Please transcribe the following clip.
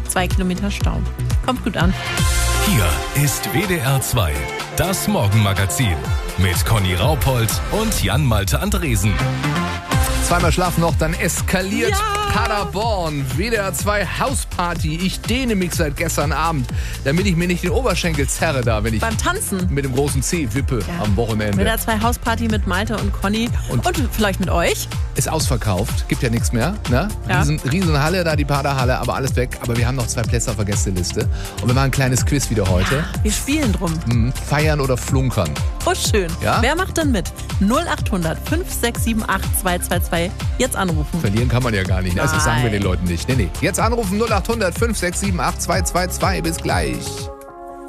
2 Kilometer Stau. Kommt gut an. Hier ist WDR 2, das Morgenmagazin mit Conny Raupold und Jan-Malte Andresen. Zweimal schlafen noch, dann eskaliert Paderborn. WDR 2 Hausparty. Ich dehne mich seit gestern Abend, damit ich mir nicht den Oberschenkel zerre da, wenn ich Beim Tanzen. mit dem großen C wippe am Wochenende. WDR 2 Hausparty mit Malte und Conny und vielleicht mit euch. Ist ausverkauft, gibt ja nichts mehr. Ne? Ja. Riesen Halle da, die Paderhalle, aber alles weg. Aber wir haben noch 2 Plätze auf der Gästeliste. Und wir machen ein kleines Quiz wieder heute. Wir spielen drum. Feiern oder flunkern? Oh, schön. Ja? Wer macht denn mit? 0800 5678 222. Jetzt anrufen. Verlieren kann man ja gar nicht. Also das sagen wir Nein. den Leuten nicht. Nee. Jetzt anrufen 0800 5678 222. Bis gleich.